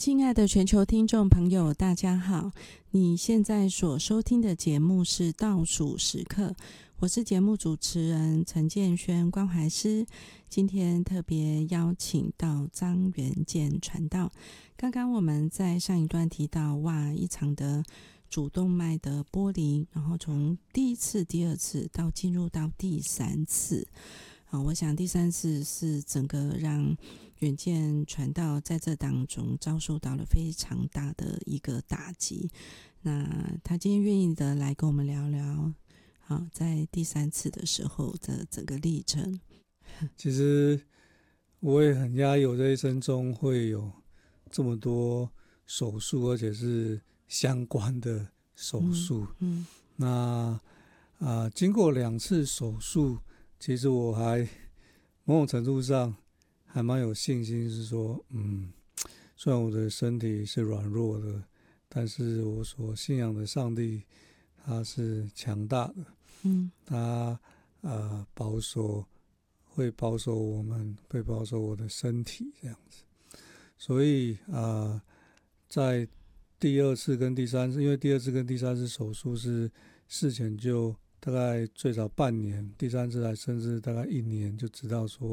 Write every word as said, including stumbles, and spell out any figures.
亲爱的全球听众朋友，大家好！你现在所收听的节目是倒数时刻，我是节目主持人陈建轩关怀师。今天特别邀请到张元健传道。刚刚我们在上一段提到，哇，一场的主动脉的剥离，然后从第一次、第二次到进入到第三次。好，我想第三次是整个让远见传道在这当中遭受到了非常大的一个打击。那他今天愿意的来跟我们聊聊，好，在第三次的时候的整个历程。 其实我也很压抑，我这一生中会有这么多手术，而且是相关的手术。嗯嗯、那啊、呃，经过两次手术，其实我还某种程度上还蛮有信心，是说，嗯，虽然我的身体是软弱的，但是我所信仰的上帝他是强大的。嗯，他呃保守。会保守我们，会保守我的身体这样子，所以啊、呃，在第二次跟第三次，因为第二次跟第三次手术是事前就大概最少半年，第三次还甚至大概一年就知道说